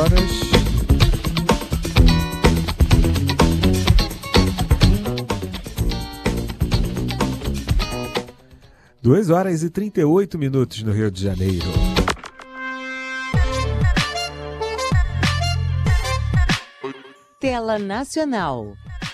horas. 2 horas e 38 minutos no Rio de Janeiro. Tela Nacional.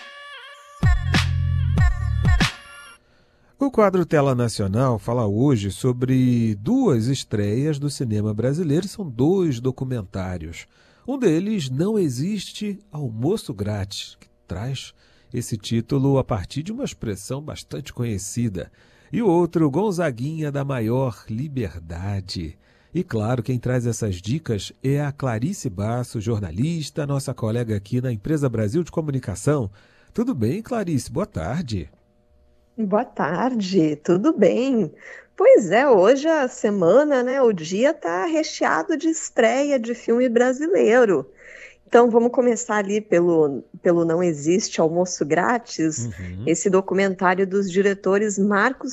O quadro Tela Nacional fala hoje sobre 2 estreias do cinema brasileiro. São 2 documentários. Um deles, Não Existe Almoço Grátis, que traz esse título a partir de uma expressão bastante conhecida. E o outro, Gonzaguinha da Maior Liberdade. E claro, quem traz essas dicas é a Clarice Basso, jornalista, nossa colega aqui na Empresa Brasil de Comunicação. Tudo bem, Clarice? Boa tarde. Boa tarde, tudo bem? Pois é, hoje a semana, né? O dia está recheado de estreia de filme brasileiro. Então vamos começar ali pelo Não Existe Almoço Grátis, esse documentário dos diretores Marcos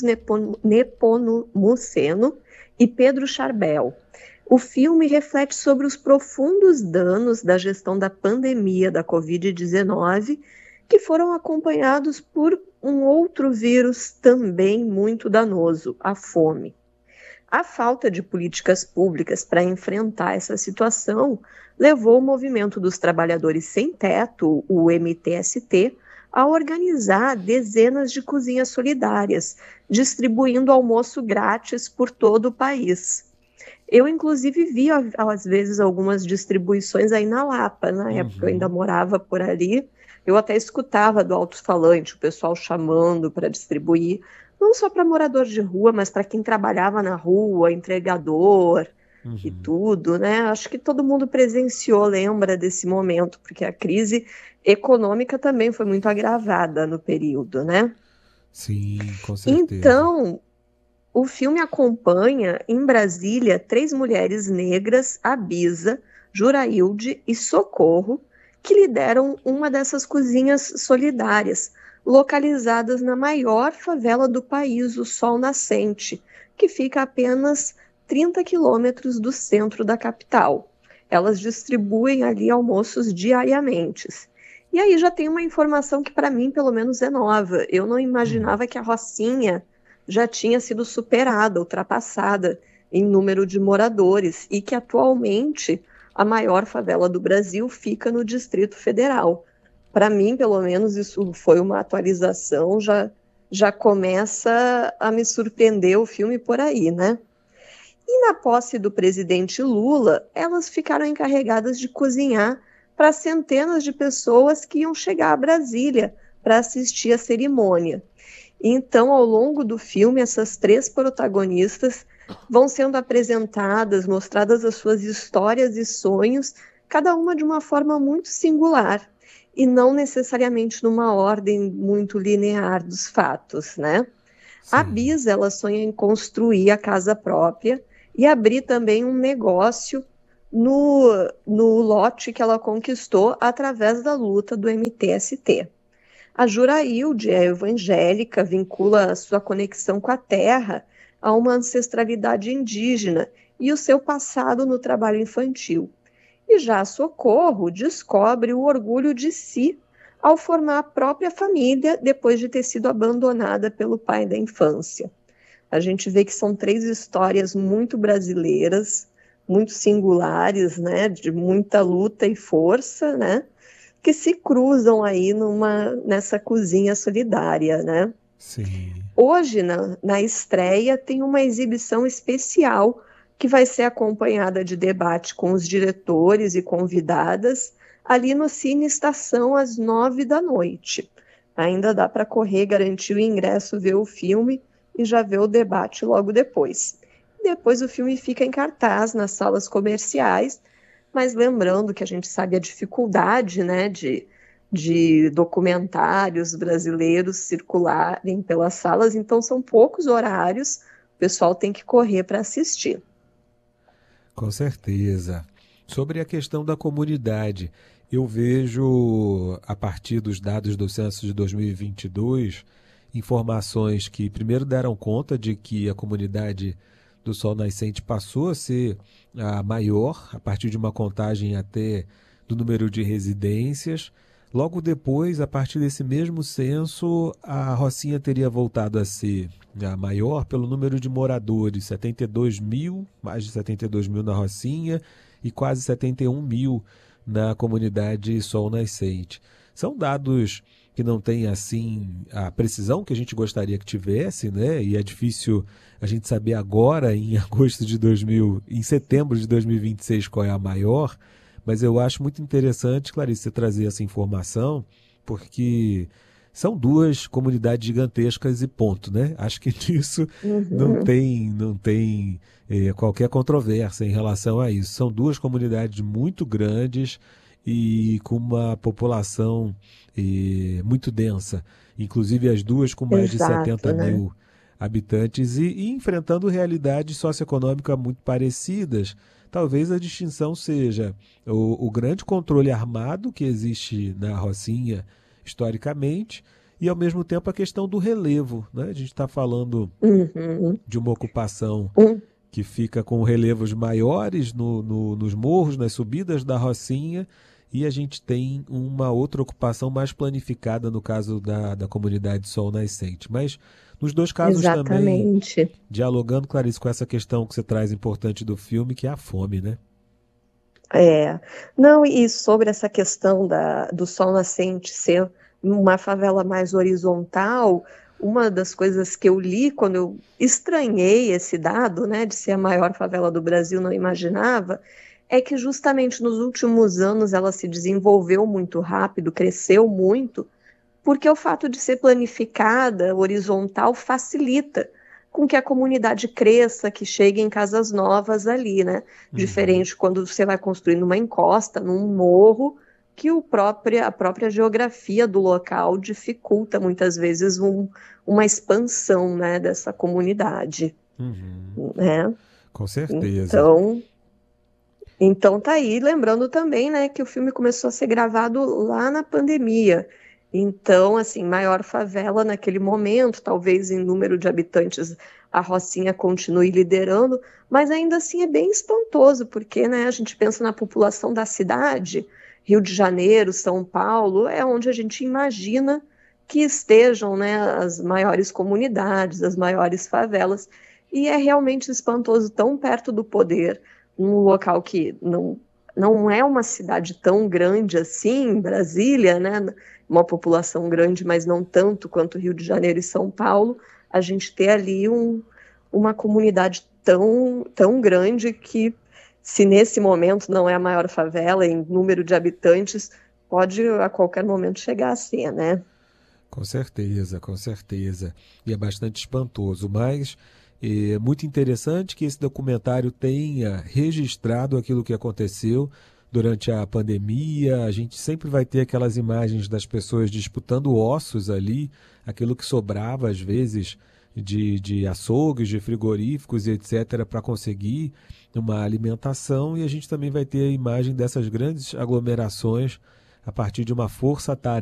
Nepomuceno e Pedro Charbel. O filme reflete sobre os profundos danos da gestão da pandemia da Covid-19, que foram acompanhados por um outro vírus também muito danoso, a fome. A falta de políticas públicas para enfrentar essa situação levou o Movimento dos Trabalhadores Sem Teto, o MTST, a organizar dezenas de cozinhas solidárias, distribuindo almoço grátis por todo o país. Eu, inclusive, vi, às vezes, algumas distribuições aí na Lapa. Na época eu ainda morava por ali. Eu até escutava do alto-falante o pessoal chamando para distribuir, não só para morador de rua, mas para quem trabalhava na rua, entregador e tudo, né? Acho que todo mundo presenciou, lembra desse momento, porque a crise econômica também foi muito agravada no período, né? Sim, com certeza. Então, o filme acompanha, em Brasília, 3 mulheres negras, a Bisa, Jurailde e Socorro, que lideram uma dessas cozinhas solidárias, localizadas na maior favela do país, o Sol Nascente, que fica a apenas 30 quilômetros do centro da capital. Elas distribuem ali almoços diariamente. E aí já tem uma informação que para mim, pelo menos, é nova. Eu não imaginava que a Rocinha já tinha sido superada, ultrapassada em número de moradores e que atualmente a maior favela do Brasil fica no Distrito Federal. Para mim, pelo menos, isso foi uma atualização, já começa a me surpreender o filme por aí, né? E na posse do presidente Lula, elas ficaram encarregadas de cozinhar para centenas de pessoas que iam chegar a Brasília para assistir a cerimônia. Então, ao longo do filme, essas 3 protagonistas vão sendo apresentadas, mostradas as suas histórias e sonhos, cada uma de uma forma muito singular, e não necessariamente numa ordem muito linear dos fatos, né? Sim. A Bisa, ela sonha em construir a casa própria e abrir também um negócio no lote que ela conquistou através da luta do MTST. A Jurailde é evangélica, vincula a sua conexão com a terra a uma ancestralidade indígena e o seu passado no trabalho infantil. E já a Socorro descobre o orgulho de si ao formar a própria família depois de ter sido abandonada pelo pai da infância. A gente vê que são 3 histórias muito brasileiras, muito singulares, né, de muita luta e força, né, que se cruzam aí nessa cozinha solidária, né? Sim. Hoje, na estreia, tem uma exibição especial que vai ser acompanhada de debate com os diretores e convidadas ali no Cine Estação às 21h. Ainda dá para correr, garantir o ingresso, ver o filme e já ver o debate logo depois. Depois o filme fica em cartaz nas salas comerciais, mas lembrando que a gente sabe a dificuldade, né, de documentários brasileiros circularem pelas salas, então são poucos horários, o pessoal tem que correr para assistir. Com certeza. Sobre a questão da comunidade, eu vejo, a partir dos dados do censo de 2022, informações que primeiro deram conta de que a comunidade do Sol Nascente passou a ser a maior, a partir de uma contagem até do número de residências. Logo depois, a partir desse mesmo censo, a Rocinha teria voltado a ser a maior pelo número de moradores, 72 mil, mais de 72 mil na Rocinha e quase 71 mil na comunidade Sol Nascente. São dados que não têm assim a precisão que a gente gostaria que tivesse, né? E é difícil a gente saber agora, em em setembro de 2026, qual é a maior. Mas eu acho muito interessante, Clarice, você trazer essa informação, porque são duas comunidades gigantescas e ponto, né? Acho que nisso não tem qualquer controvérsia em relação a isso. São duas comunidades muito grandes e com uma população muito densa, inclusive as duas com mais de 70 né? mil habitantes e enfrentando realidades socioeconômicas muito parecidas. Talvez a distinção seja o grande controle armado que existe na Rocinha historicamente e, ao mesmo tempo, a questão do relevo, né? A gente está falando de uma ocupação que fica com relevos maiores nos morros, nas subidas da Rocinha, e a gente tem uma outra ocupação mais planificada no caso da comunidade Sol Nascente. Mas nos dois casos também, dialogando, Clarice, com essa questão que você traz importante do filme, que é a fome, né? Não, e sobre essa questão do Sol Nascente ser uma favela mais horizontal, uma das coisas que eu li quando eu estranhei esse dado, né, de ser a maior favela do Brasil, não imaginava, é que justamente nos últimos anos ela se desenvolveu muito rápido, cresceu muito, porque o fato de ser planificada, horizontal, facilita com que a comunidade cresça, que chegue em casas novas ali, né? Diferente quando você vai construindo uma encosta, num morro, que a própria geografia do local dificulta muitas vezes uma expansão, né, dessa comunidade. Né? Com certeza. Então tá aí, lembrando também, né, que o filme começou a ser gravado lá na pandemia. Então, assim, maior favela naquele momento, talvez em número de habitantes a Rocinha continue liderando, mas ainda assim é bem espantoso, porque, né, a gente pensa na população da cidade, Rio de Janeiro, São Paulo, é onde a gente imagina que estejam, né, as maiores comunidades, as maiores favelas, e é realmente espantoso tão perto do poder, um local que não é uma cidade tão grande assim, Brasília, né? Uma população grande, mas não tanto quanto Rio de Janeiro e São Paulo, a gente ter ali uma comunidade tão grande que, se nesse momento não é a maior favela em número de habitantes, pode a qualquer momento chegar a ser, né? Com certeza, com certeza. E é bastante espantoso, mas é muito interessante que esse documentário tenha registrado aquilo que aconteceu durante a pandemia. A gente sempre vai ter aquelas imagens das pessoas disputando ossos ali, aquilo que sobrava às vezes de açougues, de frigoríficos e etc. para conseguir uma alimentação, e a gente também vai ter a imagem dessas grandes aglomerações a partir de uma força-tarefa